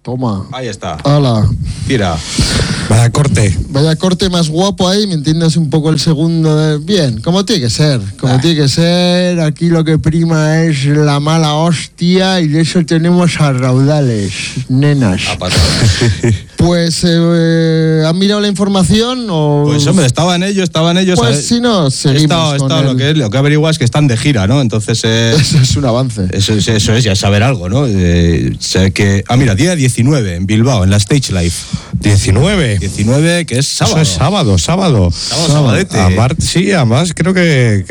Toma. Ahí está. ¡Hala! Tira. Vaya corte. Vaya corte más guapo ahí, ¿me entiendes? Un poco el segundo. Bien, como tiene que ser. Como tiene que ser. Aquí lo que prima es la mala hostia y de eso tenemos a raudales, nenas. Pues, ¿han mirado la información o...? Pues hombre, estaba en ello. Pues si no, seguimos con lo que averigua es que están de gira, ¿no? Entonces... Eso es un avance. Eso es, ya saber algo, ¿no? Sé que... mira, día 19 en Bilbao, en la Stage Life. 19, que es sábado. Eso es sábado. Sabadete. Sí, además creo que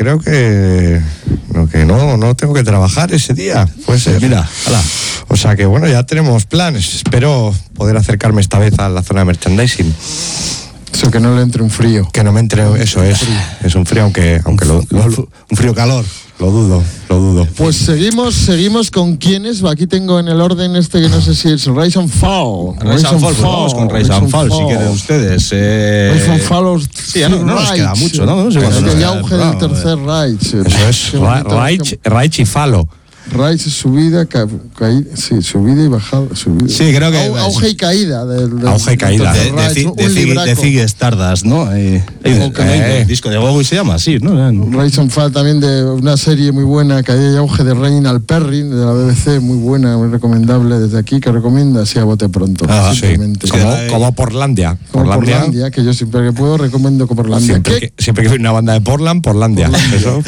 no tengo que trabajar ese día. Pues mira, ala. O sea que bueno, ya tenemos planes. Espero poder acercarme esta vez a la zona de merchandising. Eso, que no le entre un frío. Que no me entre, eso es. Es un frío, aunque un frío calor. Lo dudo. Pues seguimos con quiénes. Aquí tengo en el orden que no sé si es Rise and Fall. Rise and Fall, pues vamos con Rise and Fall, si quieren ustedes. Rise and Fall, sí, ya no nos queda mucho, ¿no? No sé es el auge del tercer Reich. Eso es, Reich y Falo. Reich, subida, caída, sí, subida y bajada. Subida. Sí, creo que... Auge y caída. Auge y caída. De Ziggy Stardust, ¿no? El disco de Bowie se llama así, ¿no? Rise and Fall también, de una serie muy buena, Caída y auge de Reginald Perrin, de la BBC, muy buena, muy recomendable desde aquí, que recomienda así a bote pronto. Sí. Como Portlandia. Portlandia, que yo siempre que puedo recomiendo Portlandia. Siempre que soy una banda de Portlandia. Eso.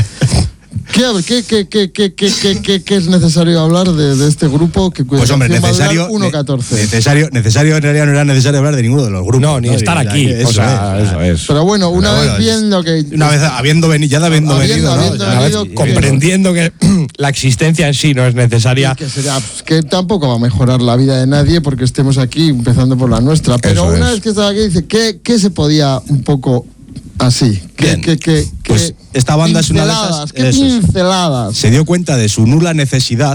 ¿Qué es necesario hablar de este grupo? Pues hombre, necesario en realidad no era necesario hablar de ninguno de los grupos. No, ni estar aquí. Eso es. Pero bueno, una vez viendo que... Una vez habiendo venido, comprendiendo que la existencia en sí no es necesaria. Que tampoco va a mejorar la vida de nadie porque estemos aquí, empezando por la nuestra. Pero una vez que estaba aquí, dice, ¿qué se podía un poco... así? Pues esta banda es una de esas... ¿Qué pinceladas? Se dio cuenta de su nula necesidad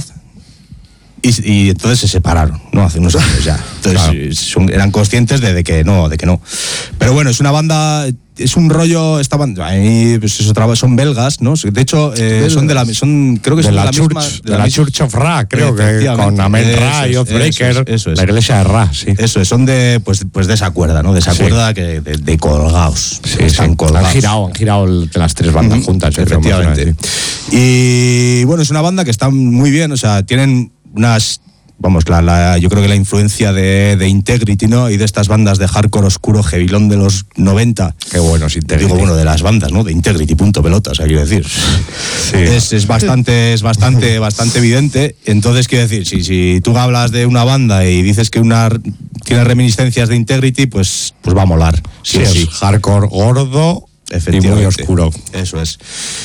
y entonces se separaron, ¿no? Hace unos años ya. Entonces eran conscientes de que no. Pero bueno, es una banda... Es un rollo, esta banda, pues eso, son belgas, ¿no? De hecho, creo que son de la Church of Ra, creo que con Amen Ra y Oathbreaker, la iglesia de Ra, sí. Eso es, son de esa cuerda, ¿no? De esa cuerda que de colgados. Sí, están colgados. Han girado las tres bandas juntas, efectivamente. Y bueno, es una banda que está muy bien, o sea, tienen unas... Vamos, yo creo que la influencia de Integrity, ¿no? Y de estas bandas de hardcore oscuro, heavilón de los 90. Qué buenos Integrity. Digo, de las bandas, ¿no? De Integrity, punto pelota, o sea, quiero decir. Sí. Es bastante evidente. Entonces, quiero decir, si tú hablas de una banda y dices que tiene reminiscencias de Integrity, pues va a molar. Sí. Hardcore gordo y muy oscuro. Eso es.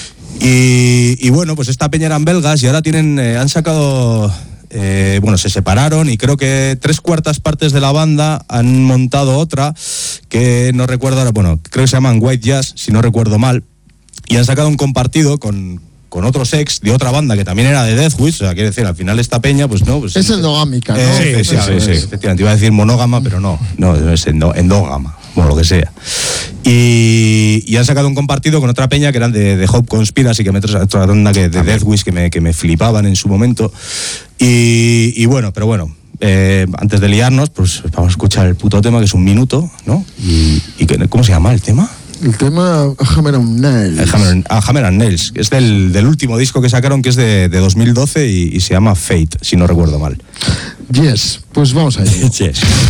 Y bueno, pues esta peña eran belgas y ahora han sacado... se separaron y creo que 3/4 partes de la banda han montado otra que no recuerdo ahora, creo que se llaman White Jazz, si no recuerdo mal, y han sacado un compartido con otros ex de otra banda que también era de Deathwish, o sea, quiere decir, al final esta peña, pues no... Pues, es endogámica, ¿no? Sí, efectivamente, iba a decir monógama, pero no, es endógama, lo que sea. Y han sacado un compartido con otra peña que eran de Hope Conspiracy, que me otra banda de Deathwish que me flipaban en su momento. Y bueno, pero bueno, antes de liarnos, pues vamos a escuchar el puto tema, que es 1 minuto, ¿no? Y ¿cómo se llama el tema? El tema Hammer and Nails. Hammer and Nails, es del último disco que sacaron, que es de 2012 y se llama Fate, si no recuerdo mal. Yes, pues vamos allá. Yes.